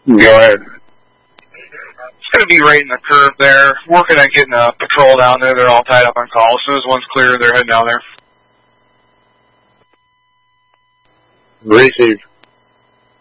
Go ahead. It's going to be right in the curve there. Working on getting a patrol down there. They're all tied up on call. As soon as one's clear, they're heading down there. Receive.